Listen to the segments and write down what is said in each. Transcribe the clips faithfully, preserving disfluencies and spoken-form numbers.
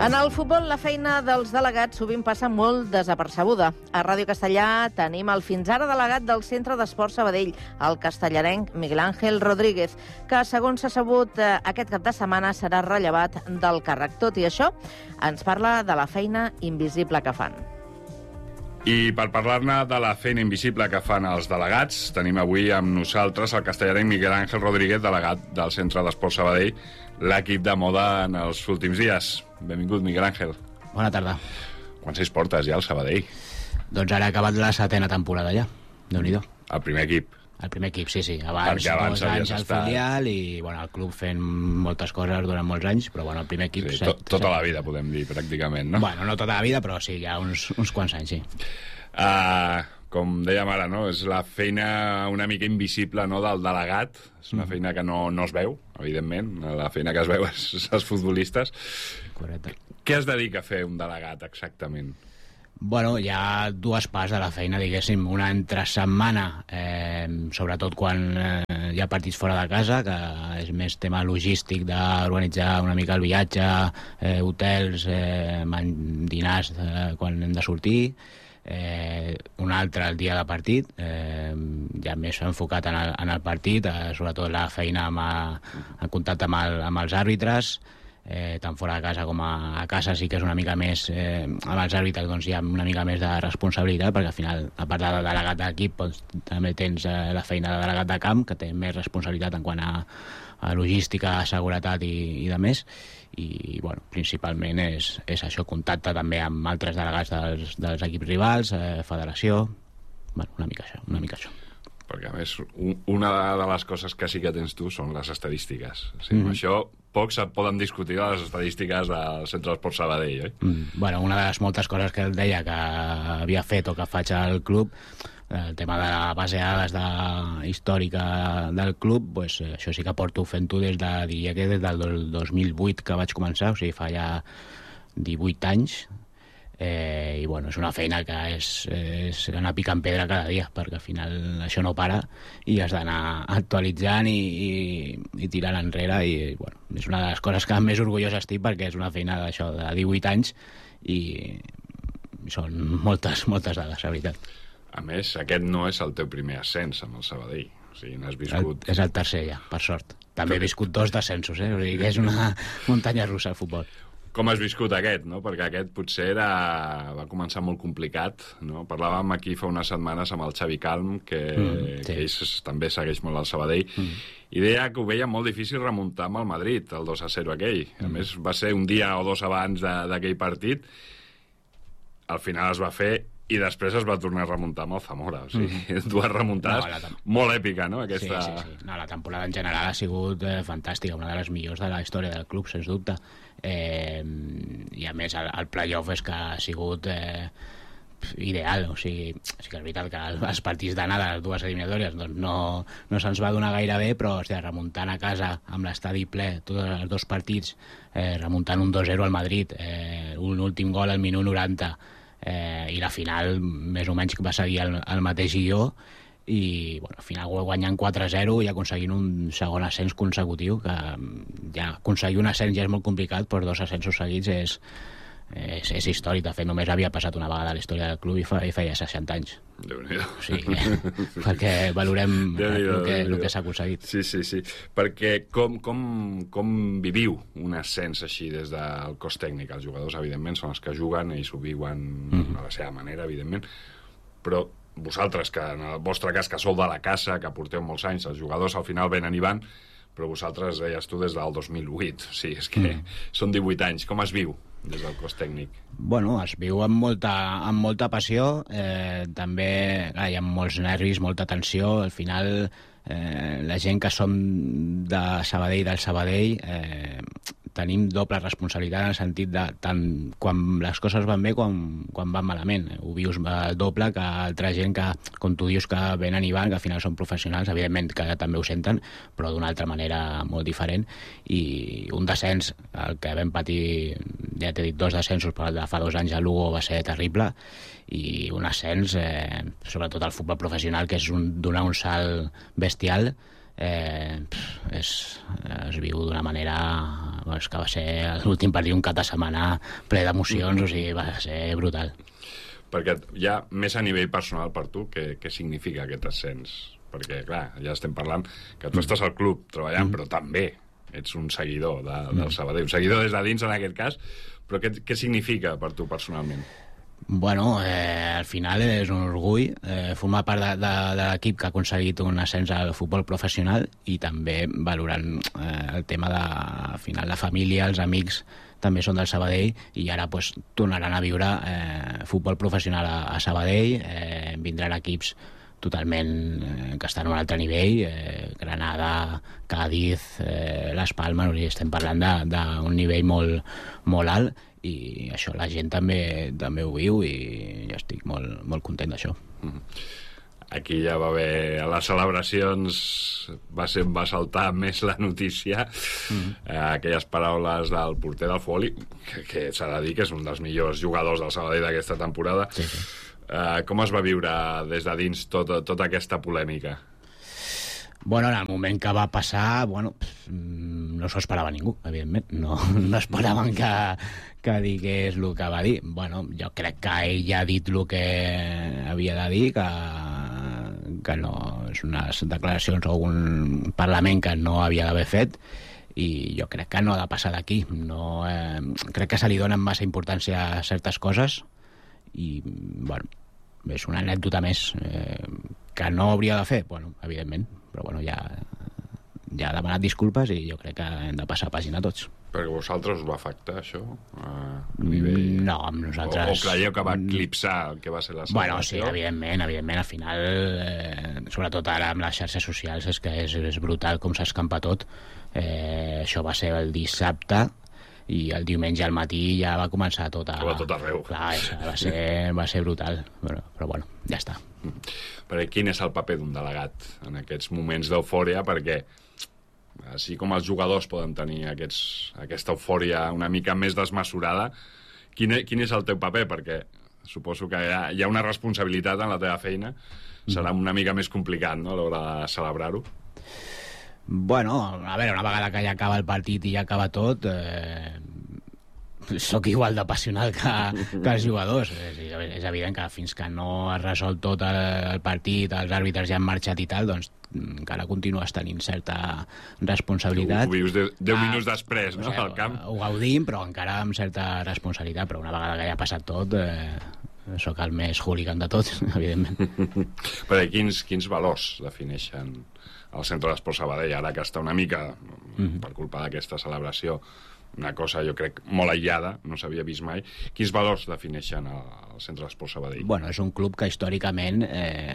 En el futbol, la feina dels delegats sovint passa molt desapercebuda. A Ràdio Castellà tenim el fins ara delegat del Centre d'Esports Sabadell, el castellarenc Miguel Ángel Rodríguez, que, segons s'ha sabut aquest cap de setmana, serà rellevat del càrrec. Tot i això, ens parla de la feina invisible que fan. I per parlar-ne de la feina invisible que fan els delegats, tenim avui amb nosaltres el castellarenc Miguel Ángel Rodríguez, delegat del Centre d'Esports Sabadell, l'equip de moda en els últims dies. Benvingut, Miguel Ángel. Bona tarda. Quants anys portes ja al Sabadell? Doncs ara ha acabat la setena temporada ja. Déu-n'hi-do. El primer equip. El primer equip, sí, sí. Abans, abans dos anys al estat... filial i bueno, el club fent moltes coses durant molts anys, però bueno, el primer equip... Sí, set, to tota set... la vida, podem dir, pràcticament, no? Bueno, no tota la vida, però sí, ja uns, uns quants anys, sí. Uh, com dèiem ara, no? És la feina una mica invisible, no?, del delegat. És una feina que no, no es veu, evidentment. La feina que es veu és els futbolistes. Correcte. Què es dedica a fer un delegat, exactament? Bueno, hi ha dues parts de la feina, diguéssim. Una entre setmana, eh, sobretot quan eh, hi ha partits fora de casa, que és més tema logístic d'organitzar una mica el viatge, eh, hotels, eh, dinars eh, quan hem de sortir. Eh, un altre el dia de partit, eh, ja més enfocat en el, en el partit, eh, sobretot la feina amb el, el contacte amb, el, amb els àrbitres, eh, tant fora de casa com a, a casa sí que és una mica més, eh, amb els àrbitres doncs hi ha una mica més de responsabilitat, perquè al final, a part de delegat d'equip, doncs, també tens eh, la feina de delegat de camp, que té més responsabilitat en quant a, a logística, seguretat i, i de més, i bueno, principalment és, és això, contacte també amb altres delegats dels, dels equips rivals, eh, federació, bueno, una mica això, una mica això. Perquè, a més, un, una de les coses que sí que tens tu són les estadístiques. O sigui, mm -hmm. Això pocs et poden discutir de les estadístiques del Centre d'Esports Sabadell, oi? Mm, bueno, una de les moltes coses que ell deia que havia fet o que faig al club, el tema de la base de dades de, històrica del club, pues, això sí que porto fent-ho des de, diria que des del dos mil vuit que vaig començar, o sigui, fa ja divuit anys, eh, i bueno, és una feina que és, és anar picant pedra cada dia, perquè al final això no para i has d'anar actualitzant i, i, i tirant enrere, i bueno, és una de les coses que més orgullós estic, perquè és una feina d'això de divuit anys i són moltes, moltes dades, la veritat. A més, aquest no és el teu primer ascens amb el Sabadell. O sigui, n'has viscut... El, és el tercer ja, per sort. També he viscut dos descensos, eh? O sigui que és una muntanya russa el futbol. Com has viscut aquest, no? Perquè aquest potser era... va començar molt complicat, no? Parlàvem aquí fa unes setmanes amb el Xavi Calm, que, mm, sí. que ell també segueix molt al Sabadell, mm. i deia que ho veia molt difícil remuntar amb el Madrid, el dos a zero aquell. A mm. més, va ser un dia o dos abans d'aquell partit. Al final es va fer i després es va tornar a remuntar amb el Zamora. O sigui, mm. dues remuntades no, molt èpica, no? Aquesta... Sí, sí, sí. No, la temporada en general ha sigut eh, fantàstica, una de les millors de la història del club, sens dubte. Eh, I a més, el, el playoff és que ha sigut eh, ideal. O sigui, sí que és veritat que els partits d'anada, les dues eliminatòries, doncs no, no se'ns va donar gaire bé, però hòstia, remuntant a casa amb l'estadi ple, tots els dos partits, eh, remuntant un dos zero al Madrid, eh, un últim gol al minut noranta, Eh, i la final més o menys va seguir el, el mateix guió i bueno, al final guanyant quatre a zero i aconseguint un segon ascens consecutiu, que ja aconseguir un ascens ja és molt complicat, però dos ascensos seguits és, és, és històric. De fet, només havia passat una vegada a la història del club i, fa, i feia seixanta anys. Déu-n'hi-do. O sigui, perquè valorem el que, el que s'ha aconseguit. Sí, sí, sí. Perquè com, com, com viviu un ascens així des del cos tècnic? Els jugadors, evidentment, són els que juguen i s'ho viuen mm-hmm. a la seva manera, evidentment, però vosaltres, que en el vostre cas, que sou de la casa, que porteu molts anys, els jugadors al final venen i van, però vosaltres, deies tu, des del dos mil vuit. O sigui, és que mm. són divuit anys. Com es viu des del cos tècnic? Bueno, es viu amb molta, amb molta passió, eh, també clar, hi ha molts nervis, molta tensió, al final eh, la gent que som de Sabadell, del Sabadell, eh, tenim doble responsabilitat en el sentit de tant quan les coses van bé com quan van malament. Ho vius doble que altra gent que, com tu dius, que venen i van, que al final són professionals, evidentment que també ho senten, però d'una altra manera molt diferent. I un descens, el que vam patir, ja t'he dit, dos descensos, però el de fa dos anys a Lugo va ser terrible, i un ascens, eh, sobretot al futbol professional, que és un, donar un salt bestial, eh, és, es viu d'una manera... Bueno, és que va ser l'últim partit un cap de setmana ple d'emocions, mm. o sigui, va ser brutal. Perquè ja més a nivell personal per tu, què, què significa aquest ascens? Perquè, clar, ja estem parlant que tu mm. estàs al club treballant, mm. però també ets un seguidor de, del mm. Sabadell, un seguidor des de dins en aquest cas, però què, què significa per tu personalment? Bueno, eh, al final és un orgull eh, formar part de, de, de l'equip que ha aconseguit un ascens al futbol professional i també valorant eh, el tema de, al final, la família, els amics també són del Sabadell i ara pues, tornaran a viure eh, futbol professional a, a Sabadell, eh, vindran equips totalment eh, que estan a un altre nivell, eh, Granada, Cádiz, eh, Les Palmes, estem parlant d'un nivell molt, molt alt i això la gent també també ho viu i ja estic molt, molt content d'això. Aquí ja va haver, a les celebracions va, ser, va saltar més la notícia, mm. eh, aquelles paraules del porter del Foli, que, que s'ha de dir que és un dels millors jugadors del Sabadell d'aquesta temporada. Sí, sí. Eh, com es va viure des de dins tota, tota aquesta polèmica? Bueno, en el moment que va passar, bueno, no s'ho esperava ningú, evidentment. No, no esperaven que, que digués el que va dir. Bueno, jo crec que ell ja ha dit el que havia de dir, que, que no és unes declaracions o un Parlament que no havia d'haver fet, i jo crec que no ha de passar d'aquí. No, eh, crec que se li donen massa importància a certes coses i, bueno, és una anècdota més eh, que no hauria de fer, bueno, evidentment, però bueno, ja, ja ha demanat disculpes i jo crec que hem de passar pàgina tots. Perquè vosaltres us va afectar això? A nivell... No, amb nosaltres... O, o creieu que va eclipsar el que va ser la celebració? Bueno, sí, evidentment, evidentment, al final, eh, sobretot ara amb les xarxes socials, és que és, és brutal com s'escampa tot. Eh, això va ser el dissabte, i el diumenge al matí ja va començar tot a... Va tot arreu. Clar, va ser, va ser brutal, però, però bueno, ja està. Perquè quin és el paper d'un delegat en aquests moments d'eufòria? Perquè així com els jugadors poden tenir aquests, aquesta eufòria una mica més desmesurada, quin, quin és el teu paper? Perquè suposo que hi ha, hi ha una responsabilitat en la teva feina, serà una mica més complicat, no?, a l'hora de celebrar-ho. Bueno, a veure, una vegada que ja acaba el partit i ja acaba tot, eh, sóc igual d'apassionat que, que els jugadors. És, és evident que fins que no es resol tot el, el partit, els àrbitres ja han marxat i tal, doncs encara continues tenint certa responsabilitat. Ho vius deu ah, minuts després, no?, o sigui, al camp. Ho gaudim, però encara amb certa responsabilitat, però una vegada que ja ha passat tot... Eh, sóc el més hooligan de tots, evidentment. Però quins, quins valors defineixen el Centre d'Esport Sabadell, ara que està una mica, mm-hmm. per culpa d'aquesta celebració, una cosa, jo crec, molt aïllada, no s'havia vist mai. Quins valors defineixen el Centre d'Esport Sabadell? Bueno, és un club que històricament eh,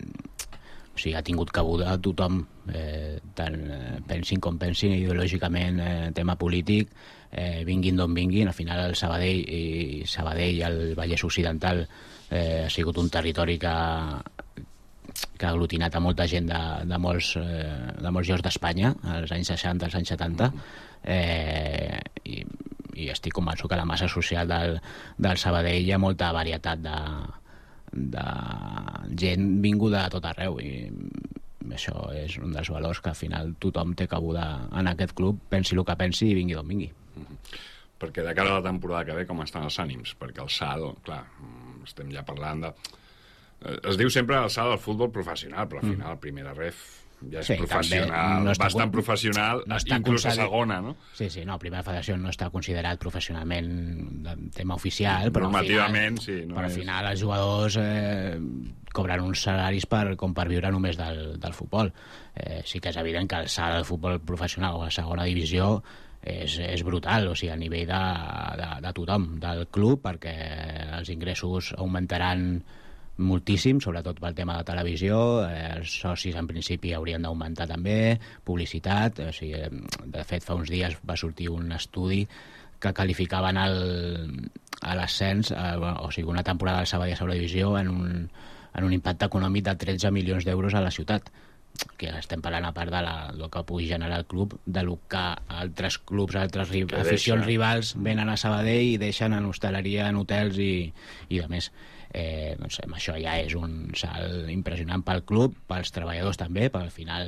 o sigui, ha tingut cabuda a tothom, eh, tant eh, pensin com pensin, ideològicament, eh, tema polític, eh, vinguin d'on vinguin. Al final el Sabadell i Sabadell, el Vallès Occidental, eh, ha sigut un territori que que ha aglutinat a molta gent de, de, molts, eh, de molts llocs d'Espanya, als anys seixanta, als anys setanta, eh, i, i estic convençut que la massa social del, del Sabadell hi ha molta varietat de, de gent vinguda a tot arreu, i això és un dels valors que al final tothom té cabuda en aquest club, pensi el que pensi i vingui d'on vingui. Perquè de cara a la temporada que ve, com estan els ànims? Perquè el salt, clar, estem ja parlant de... Es diu sempre el salt del futbol professional, però al final, primera ref ja és sí, professional, no està, bastant professional, no inclús a segona, no? Sí, sí, no, primera federació no està considerat professionalment de tema oficial, però normativament, al final, sí, no però és... al final els jugadors eh, cobren uns salaris per, com per viure només del, del futbol. Eh, sí que és evident que el salt del futbol professional o a segona divisió és, és brutal, o sigui, a nivell de, de, de tothom, del club, perquè els ingressos augmentaran moltíssim, sobretot pel tema de televisió, eh, els socis en principi haurien d'augmentar també, publicitat, o sigui, de fet fa uns dies va sortir un estudi que qualificaven l'ascens, eh, o sigui, una temporada del Sabadell a segona divisió en un, en un impacte econòmic de tretze milions d'euros a la ciutat, que estem parlant a part de la, del que pugui generar el club, de lo que altres clubs, altres ri, aficions rivals venen a Sabadell i deixen en hostaleria, en hotels i, i de més. Eh, doncs, això ja és un salt impressionant pel club, pels treballadors també, perquè al final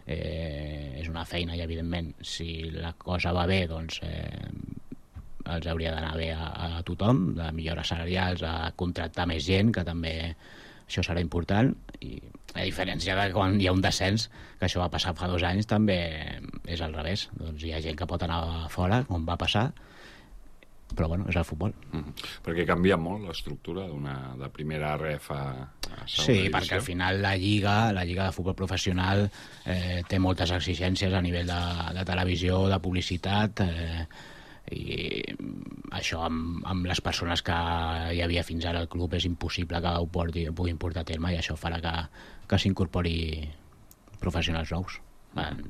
eh, és una feina i, evidentment, si la cosa va bé, doncs eh, els hauria d'anar bé a, a tothom, de millores salarials, a contractar més gent, que també això serà important, i a diferència de quan hi ha un descens, que això va passar fa dos anys, també és al revés. Doncs hi ha gent que pot anar fora, com va passar, però bueno, és el futbol. Mm-hmm. Perquè canvia molt l'estructura d'una de primera ref a, a segona sí, divisió. Perquè al final la lliga, la lliga de futbol professional eh, té moltes exigències a nivell de, de televisió, de publicitat, eh, i això amb, amb les persones que hi havia fins ara al club és impossible que ho, porti, ho puguin portar a terme, i això farà que, que s'incorpori professionals nous en,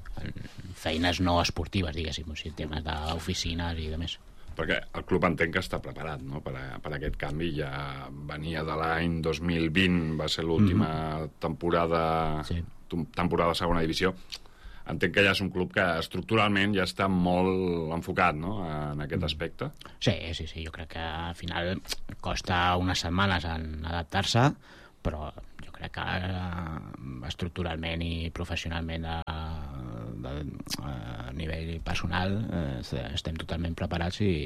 en feines no esportives, diguéssim, o sigui, temes d'oficines i de més. Perquè el club entenc que està preparat, no?, per, a, per a aquest canvi. Ja venia de l'any dos mil vint, va ser l'última mm-hmm. temporada sí. temporada de segona divisió. Entenc que ja és un club que estructuralment ja està molt enfocat, no?, en aquest aspecte. Sí, sí, sí, jo crec que al final costa unes setmanes en adaptar-se, però jo crec que eh, estructuralment i professionalment a, de, a nivell personal eh, estem totalment preparats i,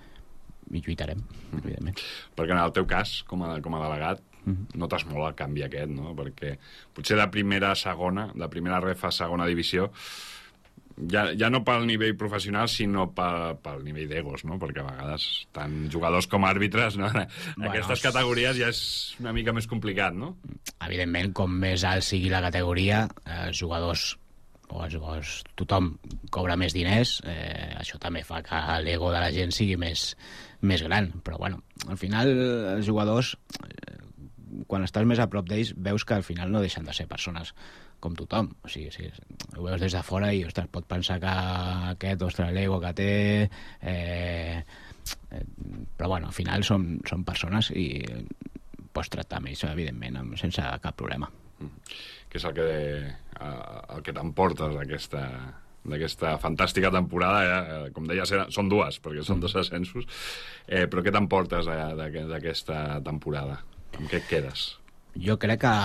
i lluitarem, mm. evidentment. Perquè en el teu cas, com a, com a delegat, mm-hmm. notes molt el canvi aquest, no? Perquè potser de primera a segona, de primera ref a segona divisió, ja, ja no pel nivell professional, sinó pel, pel nivell d'egos, no? Perquè a vegades tant jugadors com àrbitres, no? Bueno, aquestes categories ja és una mica més complicat, no? Evidentment, com més alt sigui la categoria, els jugadors o els jugadors, tothom cobra més diners, eh, això també fa que l'ego de la gent sigui més, més gran, però bueno, al final els jugadors, eh, quan estàs més a prop d'ells, veus que al final no deixen de ser persones com tothom, o sigui, si ho veus des de fora i, ostres, pot pensar que aquest, ostres, l'ego que té, eh, eh, però bueno, al final són, són persones i pots tractar amb ells, evidentment, sense cap problema. Què és el que, el que t'emportes d'aquesta d'aquesta fantàstica temporada, eh? Com deies, són dues, perquè són dos ascensos, eh, però què t'emportes d'aquesta temporada? Amb què et quedes? Jo crec que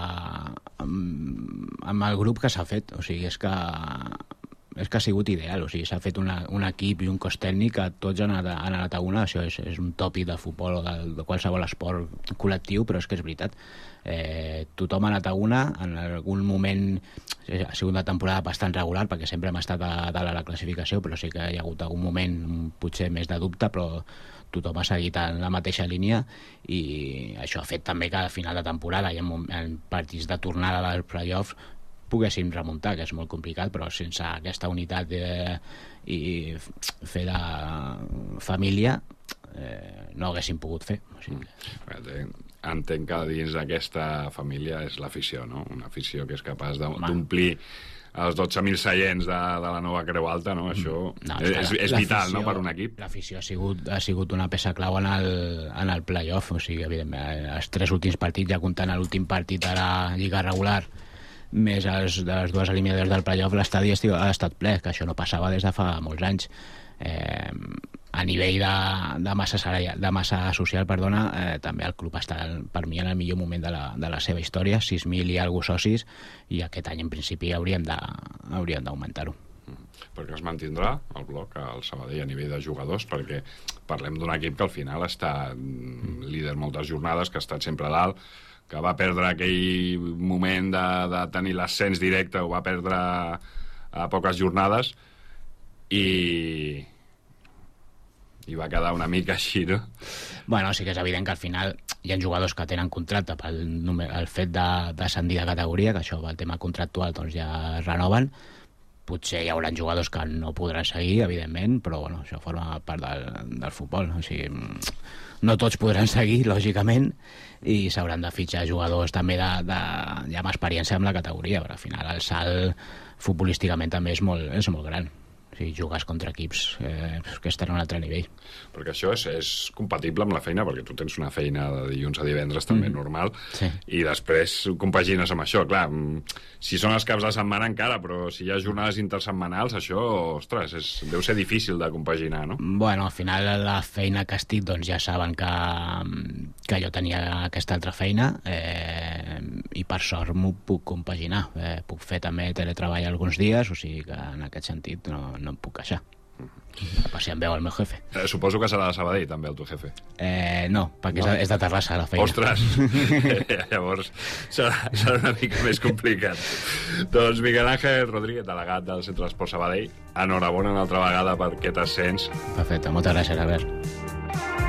amb, amb el grup que s'ha fet, o sigui, és que és que ha sigut ideal, o sigui, s'ha fet una, un equip i un cos tècnic que tots han anat, han anat a una, això és, és un tòpic de futbol o de, de qualsevol esport col·lectiu, però és que és veritat. Eh, tothom ha anat a una, en algun moment ha sigut una temporada bastant regular, perquè sempre hem estat a dalt a la classificació, però sí que hi ha hagut algun moment potser més de dubte, però tothom ha seguit en la mateixa línia, i això ha fet també que al final de temporada i en, en partits de tornada dels play-offs poguéssim remuntar, que és molt complicat, però sense aquesta unitat eh, i fer de família eh, no haguéssim pogut fer. O sigui. Mm. Entenc que dins d'aquesta família és l'afició, no? Una afició que és capaç d'omplir els dotze mil seients de, de la nova Creu Alta, no? Això no, és, és, és vital, no?, per un equip. L'afició ha sigut, ha sigut una peça clau en el, en el play-off, o sigui, evidentment, els tres últims partits, ja comptant l'últim partit a la Lliga regular, més els, de les dues eliminades del play-off, l'estadi ha estat ple, que això no passava des de fa molts anys. Eh, a nivell de, de, massa salarial, de massa social, perdona, eh, també el club està, per mi, en el millor moment de la, de la seva història, sis mil i alguna socis, i aquest any, en principi, hauríem de, hauríem d'augmentar-ho. Perquè es mantindrà el bloc al Sabadell a nivell de jugadors, perquè parlem d'un equip que al final està líder moltes jornades, que ha estat sempre a dalt, que va perdre aquell moment de, de tenir l'ascens directe, ho va perdre a poques jornades, i, i va quedar una mica així, no? Bueno, sí que és evident que al final hi ha jugadors que tenen contracte pel el fet de descendir de categoria, que això, el tema contractual, doncs ja es renoven. Potser hi haurà jugadors que no podran seguir, evidentment, però bueno, això forma part del, del futbol. O sigui, no tots podran seguir, lògicament, i s'hauran de fitxar jugadors també de, de, ja amb experiència amb la categoria, però al final el salt futbolísticament també és molt, és molt gran. O sigui, jugues contra equips eh, que estan a un altre nivell. Perquè això és, és compatible amb la feina, perquè tu tens una feina de dilluns a divendres també mm. normal, sí. I després compagines amb això. Clar, si són els caps de setmana encara, però si hi ha jornades intersetmanals, això, ostres, és, deu ser difícil de compaginar, no? Bueno, al final la feina que estic, doncs ja saben que, que jo tenia aquesta altra feina, eh, i per sort m'ho puc compaginar. Eh, puc fer també teletreball alguns dies, o sigui que en aquest sentit no, no em puc queixar. Per si em veu el meu jefe. Eh, suposo que serà de Sabadell, també, el teu jefe. Eh, no, perquè no. És, de, és de Terrassa, la feina. Ostres! Llavors serà, serà una mica més complicat. Doncs Miguel Ángel Rodríguez, delegat del Centre d'Esport Sabadell, enhorabona una altra vegada per aquest ascens. Perfecte, moltes gràcies, Albert.